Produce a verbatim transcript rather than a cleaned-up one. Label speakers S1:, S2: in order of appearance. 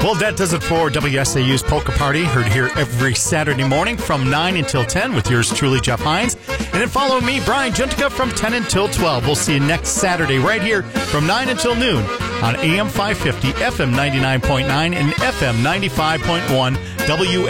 S1: Well, that does it for W S A U's Polka Party, heard here every Saturday morning from nine until ten with yours truly, Jeff Hines. And then follow me, Brian Gentica, from ten until twelve. We'll see you next Saturday right here from nine until noon on A M five fifty, F M ninety-nine point nine, and F M ninety-five point one W